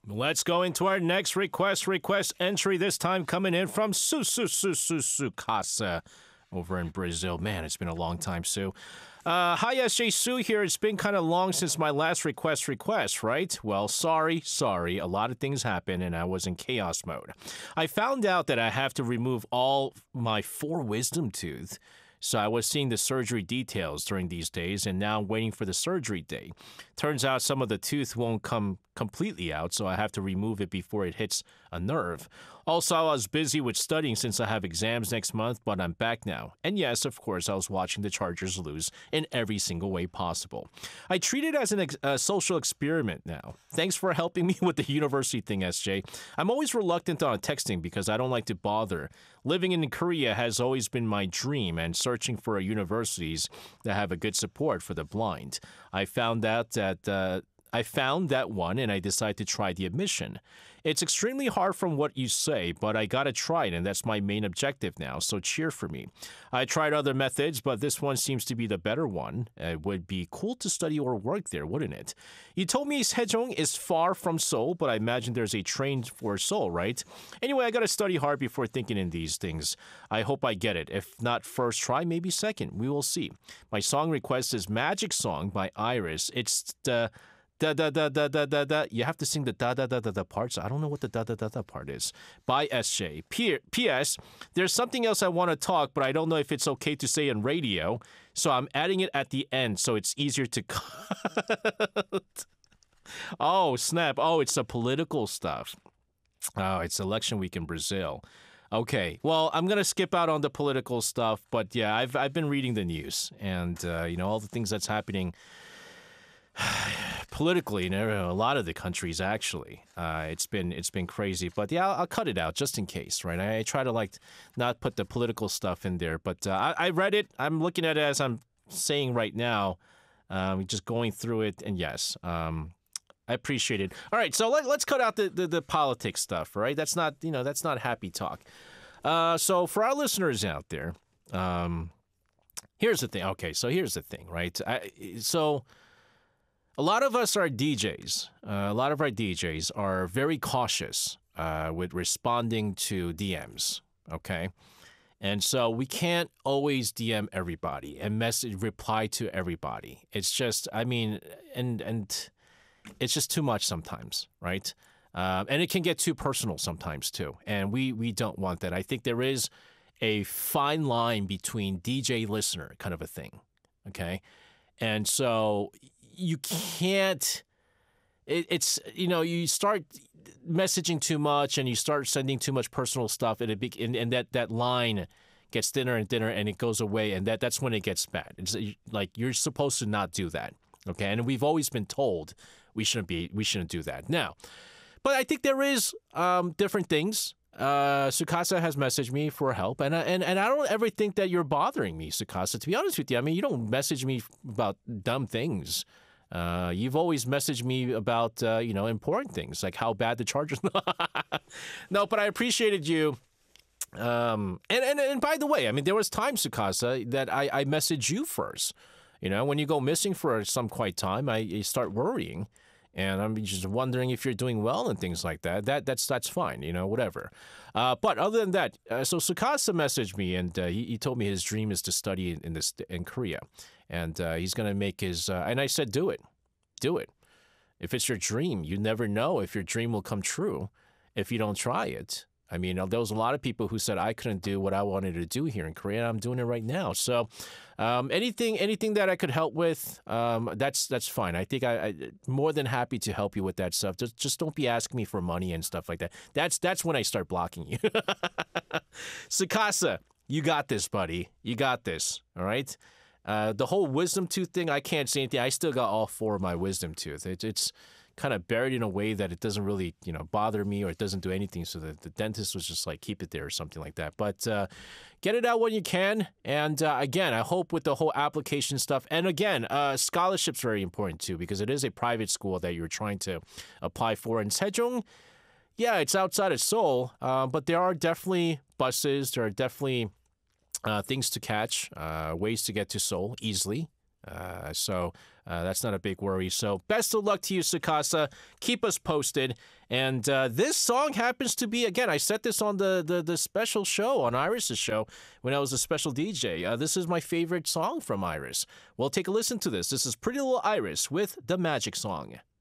Let's go into our next request entry, this time coming in from Sukasa over in Brazil. Man, it's been a long time, Sue. Hi, SJ Sue here. It's been kind of long since my last request, right? Well, sorry. A lot of things happened and I was in chaos mode. I found out that I have to remove all my 4 wisdom teeth. So I was seeing the surgery details during these days, and now I'm waiting for the surgery day. Turns out some of the tooth won't come completely out, so I have to remove it before it hits a nerve. Also, I was busy with studying since I have exams next month, but I'm back now. And yes, of course, I was watching the Chargers lose in every single way possible. I treat it as a social experiment now. Thanks for helping me with the university thing, SJ. I'm always reluctant on texting because I don't like to bother. Living in Korea has always been my dream, and searching for universities that have a good support for the blind. I found that one and I decided to try the admission. It's extremely hard from what you say, but I gotta try it, and that's my main objective now, so cheer for me. I tried other methods, but this one seems to be the better one. It would be cool to study or work there, wouldn't it? You told me Sejong is far from Seoul, but I imagine there's a train for Seoul, right? Anyway, I gotta study hard before thinking in these things. I hope I get it. If not first try, maybe second. We will see. My song request is Magic Song by Iris. It's the da. You have to sing the da parts. I don't know what the da part is. By SJ. P.S. There's something else I want to talk, but I don't know if it's okay to say on radio, so I'm adding it at the end so it's easier to cut. Oh, snap. Oh, it's the political stuff. Oh, it's election week in Brazil. Okay, well, I'm going to skip out on the political stuff, but yeah, I've been reading the news and, all the things that's happening politically in a lot of the countries, actually. It's been crazy, but yeah, I'll cut it out just in case, right? I try to not put the political stuff in there, but I read it. I'm looking at it as I'm saying right now, just going through it, and yes, I appreciate it. All right, so let's cut out the politics stuff, right? That's not happy talk. So for our listeners out there, here's the thing. Okay, so here's the thing, right? A lot of us are DJs. A lot of our DJs are very cautious with responding to DMs, okay? And so we can't always DM everybody and reply to everybody. It's just, and it's just too much sometimes, right? And it can get too personal sometimes too. And we don't want that. I think there is a fine line between DJ listener kind of a thing, okay? And so you can't, you start messaging too much and you start sending too much personal stuff and that line gets thinner and thinner and it goes away, and that's when it gets bad. It's like you're supposed to not do that, okay? And we've always been told we shouldn't do that. Now, but I think there is different things. Sukasa has messaged me for help, and I don't ever think that you're bothering me, Sukasa. To be honest with you, you don't message me about dumb things. You've always messaged me about important things like how bad the Chargers. No, but I appreciated you. And by the way, there was times, Sukasa, that I messaged you first. When you go missing for some quite time, I start worrying. And I'm just wondering if you're doing well and things like that. That's fine, whatever. But other than that, so Sukasa messaged me, and he told me his dream is to study in Korea, and he's gonna make his. And I said, do it. If it's your dream, you never know if your dream will come true if you don't try it. There was a lot of people who said I couldn't do what I wanted to do here in Korea, and I'm doing it right now. So anything that I could help with, that's fine. I think I'm more than happy to help you with that stuff. Just don't be asking me for money and stuff like that. That's when I start blocking you. Sukasa, you got this, buddy. You got this, all right? The whole wisdom tooth thing, I can't say anything. I still got all 4 of my wisdom tooth. It's kind of buried in a way that it doesn't really, bother me, or it doesn't do anything. So the dentist was just like, keep it there or something like that. But get it out when you can. And again, I hope with the whole application stuff. And again, scholarship's very important too, because it is a private school that you're trying to apply for. And Sejong, yeah, it's outside of Seoul, but there are definitely buses. There are definitely things to catch, ways to get to Seoul easily. So That's not a big worry. So best of luck to you, Sakasa. Keep us posted. And this song happens to be, again, I set this on the special show, on Iris's show, when I was a special DJ. This is my favorite song from Iris. Well, take a listen to this. This is Pretty Little Iris with The Magic Song.